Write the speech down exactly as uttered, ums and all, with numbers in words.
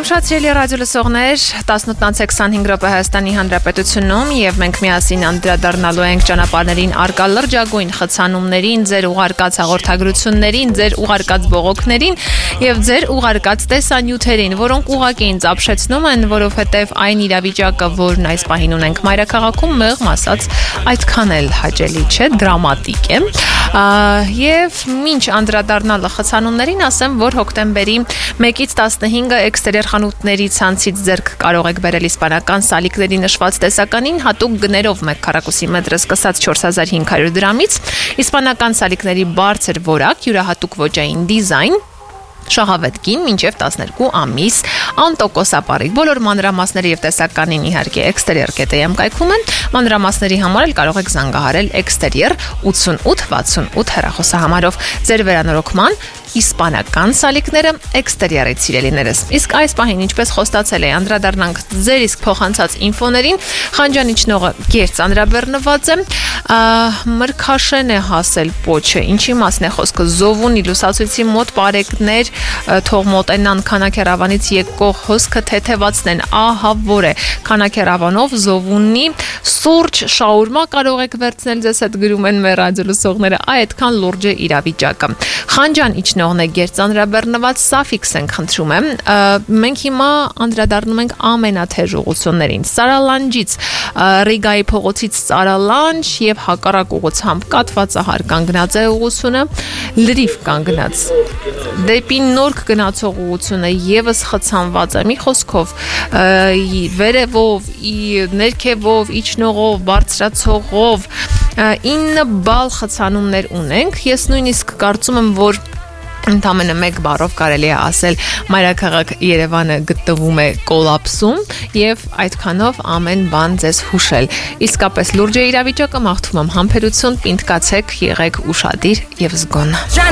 Իմ շատ սիրելի ռադիո լսողներ, տասնութ քսանհինգ րոպե Հայաստանի Հանրապետությունում եւ մենք միասին անդրադառնալու ենք ճանապարհներին արկա լրջագույն խցանումներին, ձեր ուղարկած հաղորդագրություններին, ձեր ուղարկած բողոքներին եւ ձեր ուղարկած տեսանյութերին, որոնք ուղղակի ինձ ապշեցնում են, որովհետեւ այն իրավիճակը, որն այս պահին ունենք մայրաքաղաքում, մեղմ ասած, այդքան էլ հաճելի չէ, դրամատիկ է։ Եվ մինչ անդրադառնալը խցանումներին, ասեմ, որ հոկտեմբերի մեկից տասնհինգը էքստերիեր խանութների ցանցից ձեռք կարող եք բերել իսպանական սալիկների նշված տեսականին հատուկ գներով մեկ քառակուսի մետրը սկսած չորս հազար հինգ հարյուր դրամից, իսպանական սալիկների բարձր որակ, յուրահատուկ ոճային դիզայն, շահավետ գին մինչև տասներկու ամիս անտոկոսապարիկ։ Բոլոր մանրամասների եւ տեսականին իհարկե էքստերիեր կետ էմ կայքում են։ Մանրամասների համար էլ կարող եք զանգահարել էքստերիեր ութսունութ վաթսունութ հեռախոսահամարով։ Ձեր վերանորոգման իսպանական սալիկները էքստերիերից սիրելիներս։ Իսկ այս պահին ինչպես խոստացել է, անդրադառնանք ձեր իսկ փոխանցած ինֆոներին։ Խանջան իջնողը գերց անդրաբեռնված է, մրգաշեն է հասել պոչը, ինչի մասն է խոսքը, Զովունի լուսացույցի մոտ բարեկներ թող մոտենան Քանաքեռավանից եկող հոսքը թեթևացնեն, ահա որ է, Քանաքեռավանով Զովունի սուրճ շաուրմա կարող եք վերցնել, ձեզ հետ գրում են մեր ռադիո լսողները, այդքան լուրջ է իրավիճակը։ Խանջան իջնողն է գերց անդրաբեռնված, սաֆիքս ենք խնդրում եմ, մենք հիմա անդրադառնում ենք ամենաթեժ ուղղություններին, Սարալանջից Ռիգայի փողոցից Սարալանջ եւ հակառակ ուղղությամբ կատվածահար կանգնած է ուղղությունը, լրիվ կանգնած դեպի Նորք գնացող ուղղությունը եւս խցանված է, մի խոսքով վերևով, ներքևով, իջնողով, բարձրացողով ինը բալ խցանումներ ունենք։ Ես նույնիսկ կարծում եմ, որ ընդամենը մեկ բառով կարելի է ասել մայրաքաղաք Երևանը գտնվում է կոլապսում եւ այդքանով ամեն բան ձեզ հուշել։ Իսկապես լուրջ է իրավիճակը, մաղթում եմ համբերություն, պինդ կացեք, եղեք ուշադիր եւ զգոն։